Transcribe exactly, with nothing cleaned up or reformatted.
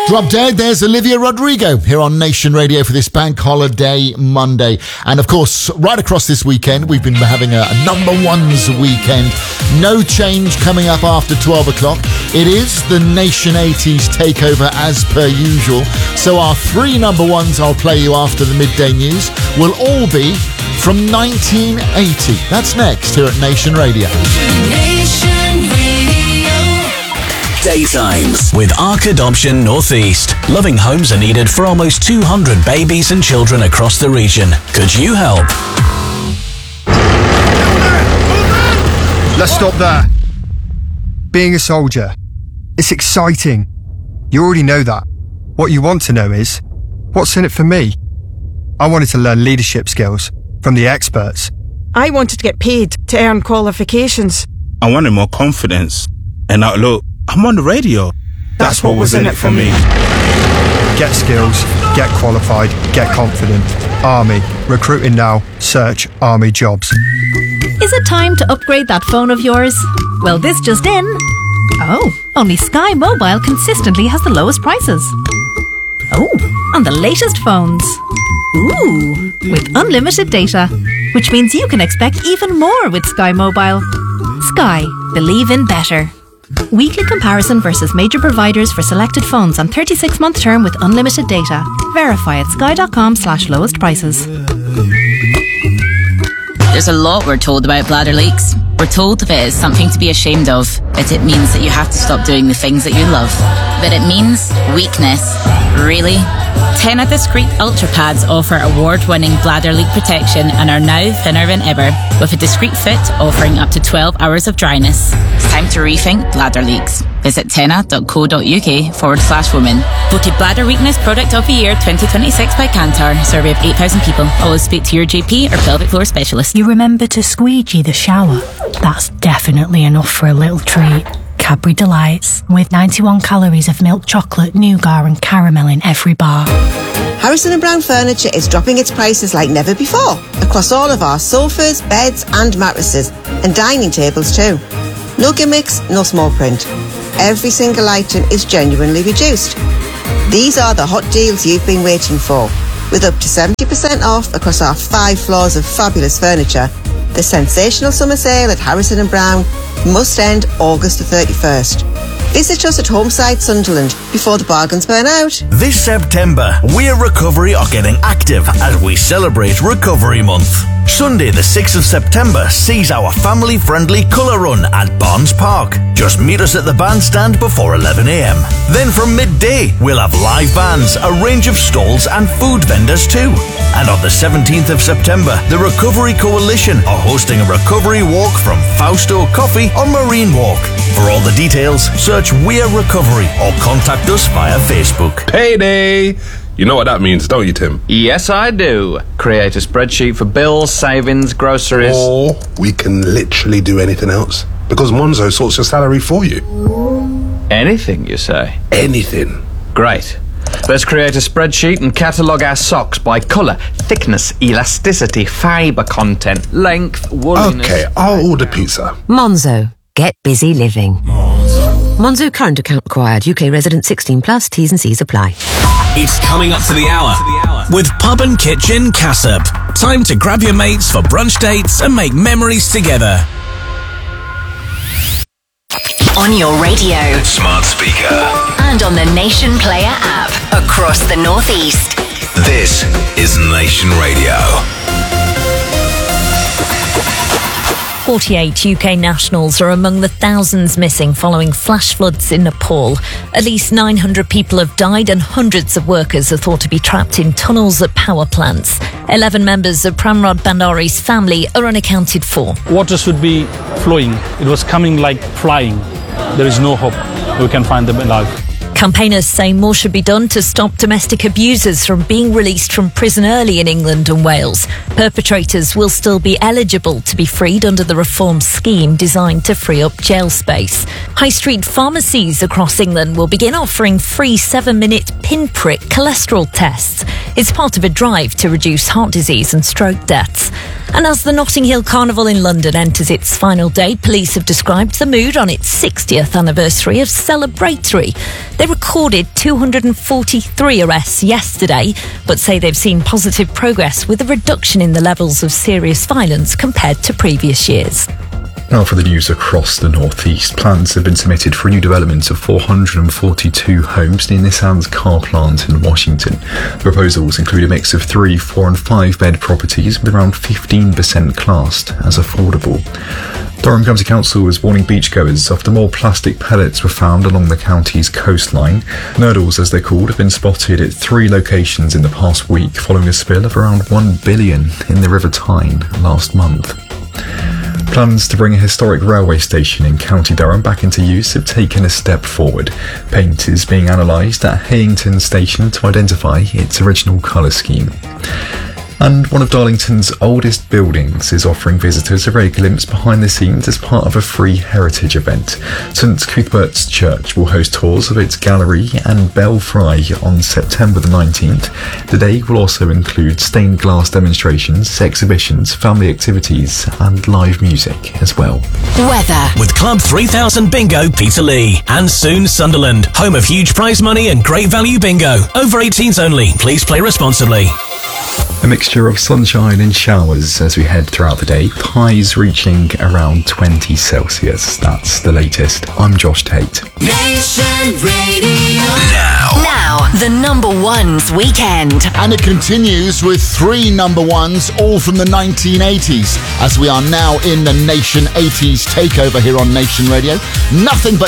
Drop Dead, there's Olivia Rodrigo here on Nation Radio for this Bank Holiday Monday. And of course, right across this weekend, we've been having a, a number ones weekend. No change coming up after twelve o'clock. It is the Nation eighties takeover as per usual. So our three number ones I'll play you after the midday news will all be from nineteen eighty. That's next here at Nation Radio. Nation Radio. Daytimes with Ark Adoption Northeast. Loving homes are needed for almost two hundred babies and children across the region. Could you help? Let's stop there. Being a soldier, it's exciting. You already know that. What you want to know is, what's in it for me? I wanted to learn leadership skills from the experts. I wanted to get paid to earn qualifications. I wanted more confidence. And now look, I'm on the radio. That's, That's what, what was in it for me. Get skills, get qualified, get confident. Army. Recruiting now. Search Army jobs. Is it time to upgrade that phone of yours? Well, this just in. Oh, only Sky Mobile consistently has the lowest prices. Oh, on the latest phones. Ooh, with unlimited data, which means you can expect even more with Sky Mobile. Sky, believe in better. Weekly comparison versus major providers for selected phones on thirty-six month term with unlimited data. Verify at sky.com slash lowest prices. There's a lot we're told about bladder leaks. We're told if it is something to be ashamed of, that it means that you have to stop doing the things that you love. But it means weakness. Really? Tena Discreet Ultra Pads offer award-winning bladder leak protection and are now thinner than ever, with a discreet fit offering up to twelve hours of dryness. It's time to rethink bladder leaks. Visit tena.co.uk forward slash women. Voted Bladder Weakness Product of the Year twenty twenty-six by Kantar. Survey of eight thousand people. Always speak to your G P or pelvic floor specialist. You remember to squeegee the shower? That's definitely enough for a little treat. Cadbury Delights, with ninety-one calories of milk chocolate, nougat and caramel in every bar. Harrison and Brown Furniture is dropping its prices like never before across all of our sofas, beds and mattresses, and dining tables too. No gimmicks, no small print. Every single item is genuinely reduced. These are the hot deals you've been waiting for. With up to seventy percent off across our five floors of fabulous furniture, the sensational summer sale at Harrison and Brown must end August the thirty-first. Visit us at Homeside Sunderland before the bargains burn out. This September, We're Recovery are getting active as we celebrate Recovery Month. Sunday the sixth of September sees our family-friendly colour run at Barnes Park. Just meet us at the bandstand before eleven a m. Then from midday, we'll have live bands, a range of stalls and food vendors too. And on the seventeenth of September, the Recovery Coalition are hosting a recovery walk from Fausto Coffee on Marine Walk. For all the details, search We're Recovery or contact us via Facebook. Payday! You know what that means, don't you, Tim? Yes, I do. Create a spreadsheet for bills, savings, groceries. Or we can literally do anything else, because Monzo sorts your salary for you. Anything, you say? Anything. Great. Let's create a spreadsheet and catalogue our socks by colour, thickness, elasticity, fibre content, length, wooliness... Okay, I'll order pizza. Monzo. Get busy living. Monzo. Monzo current account required. U K resident sixteen plus. T's and C's apply. It's coming up to the hour with Pub and Kitchen Cassop. Time to grab your mates for brunch dates and make memories together. On your radio, smart speaker, and on the Nation Player app across the Northeast. This is Nation Radio. forty-eight U K nationals are among the thousands missing following flash floods in Nepal. At least nine hundred people have died and hundreds of workers are thought to be trapped in tunnels at power plants. eleven members of Pramod Bandari's family are unaccounted for. Water should be flowing. It was coming like flying. There is no hope we can find them alive. Campaigners say more should be done to stop domestic abusers from being released from prison early in England and Wales. Perpetrators will still be eligible to be freed under the reform scheme designed to free up jail space. High street pharmacies across England will begin offering free seven-minute pinprick cholesterol tests. It's part of a drive to reduce heart disease and stroke deaths. And as the Notting Hill Carnival in London enters its final day, police have described the mood on its sixtieth anniversary as celebratory. They've recorded two hundred forty-three arrests yesterday, but say they've seen positive progress with a reduction in the levels of serious violence compared to previous years. Now for the news across the northeast. Plans have been submitted for a new development of four hundred forty-two homes near Nissan's car plant in Washington. The proposals include a mix of three, four and five bed properties with around fifteen percent classed as affordable. Durham County Council is warning beachgoers after more plastic pellets were found along the county's coastline. Nurdles, as they're called, have been spotted at three locations in the past week following a spill of around one billion in the River Tyne last month. Plans to bring a historic railway station in County Durham back into use have taken a step forward. Paint is being analysed at Hayington Station to identify its original colour scheme. And one of Darlington's oldest buildings is offering visitors a rare glimpse behind the scenes as part of a free heritage event. St Cuthbert's Church will host tours of its gallery and belfry on September the nineteenth. The day will also include stained glass demonstrations, exhibitions, family activities and live music as well. Weather. With Club three thousand Bingo Peterlee and soon Sunderland, home of huge prize money and great value bingo. Over eighteens only. Please play responsibly. A mixture of sunshine and showers as we head throughout the day, highs reaching around twenty Celsius. That's the latest. I'm Josh Tate. Nation Radio. Now. Now, the number ones weekend. And it continues with three number ones, all from the nineteen eighties, as we are now in the Nation eighties takeover here on Nation Radio. Nothing but